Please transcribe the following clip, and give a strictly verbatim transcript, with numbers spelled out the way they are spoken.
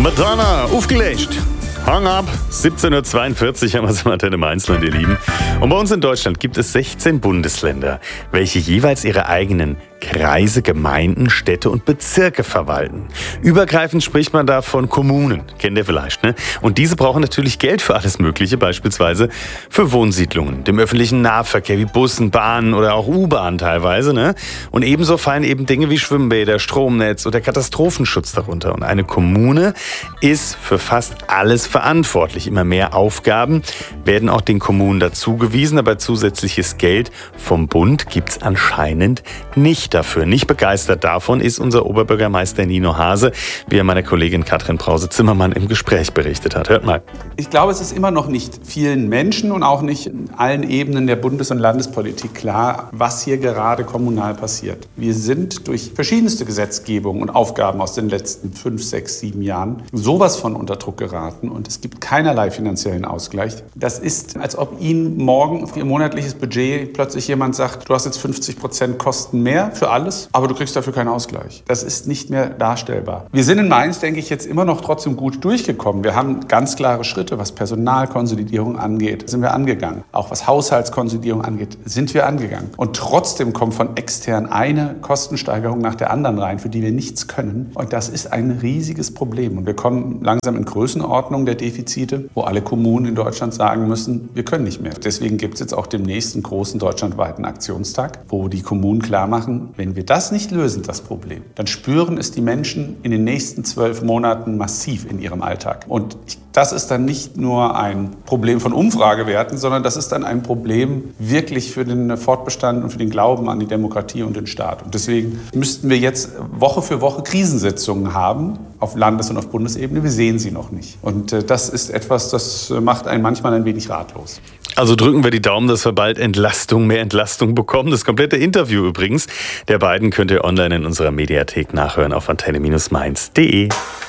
Madonna, aufgelegt. Hang up, siebzehn Uhr zweiundvierzig haben wir es im Antenne Mainzland, ihr Lieben. Und bei uns in Deutschland gibt es sechzehn Bundesländer, welche jeweils ihre eigenen Kreise, Gemeinden, Städte und Bezirke verwalten. Übergreifend spricht man da von Kommunen, kennt ihr vielleicht, ne? Und diese brauchen natürlich Geld für alles Mögliche, beispielsweise für Wohnsiedlungen, dem öffentlichen Nahverkehr wie Bussen, Bahnen oder auch U-Bahn teilweise, ne? Und ebenso fallen eben Dinge wie Schwimmbäder, Stromnetz oder Katastrophenschutz darunter. Und eine Kommune ist für fast alles verantwortlich. Immer mehr Aufgaben werden auch den Kommunen dazugewiesen, aber zusätzliches Geld vom Bund gibt's anscheinend nicht dafür. Nicht begeistert davon ist unser Oberbürgermeister Nino Hase, wie er meiner Kollegin Katrin Brause-Zimmermann im Gespräch berichtet hat. Hört mal. Ich glaube, es ist immer noch nicht vielen Menschen und auch nicht in allen Ebenen der Bundes- und Landespolitik klar, was hier gerade kommunal passiert. Wir sind durch verschiedenste Gesetzgebung und Aufgaben aus den letzten fünf, sechs, sieben Jahren sowas von unter Druck geraten und es gibt keinerlei finanziellen Ausgleich. Das ist, als ob Ihnen morgen auf Ihr monatliches Budget plötzlich jemand sagt, du hast jetzt fünfzig Prozent Kosten mehr für alles, aber du kriegst dafür keinen Ausgleich. Das ist nicht mehr darstellbar. Wir sind in Mainz, denke ich, jetzt immer noch trotzdem gut durchgekommen. Wir haben ganz klare Schritte, was Personalkonsolidierung angeht, sind wir angegangen. Auch was Haushaltskonsolidierung angeht, sind wir angegangen. Und trotzdem kommt von extern eine Kostensteigerung nach der anderen rein, für die wir nichts können. Und das ist ein riesiges Problem. Und wir kommen langsam in Größenordnung der Defizite, wo alle Kommunen in Deutschland sagen müssen, wir können nicht mehr. Deswegen gibt es jetzt auch demnächst einen großen deutschlandweiten Aktionstag, wo die Kommunen klar machen, wenn wir das nicht lösen, das Problem, dann spüren es die Menschen in den nächsten zwölf Monaten massiv in ihrem Alltag. Und das ist dann nicht nur ein Problem von Umfragewerten, sondern das ist dann ein Problem wirklich für den Fortbestand und für den Glauben an die Demokratie und den Staat. Und deswegen müssten wir jetzt Woche für Woche Krisensitzungen haben, auf Landes- und auf Bundesebene. Wir sehen sie noch nicht. Und äh, das ist etwas, das macht einen manchmal ein wenig ratlos. Also drücken wir die Daumen, dass wir bald Entlastung, mehr Entlastung bekommen. Das komplette Interview übrigens der beiden könnt ihr online in unserer Mediathek nachhören auf antenne Mainz punkt de.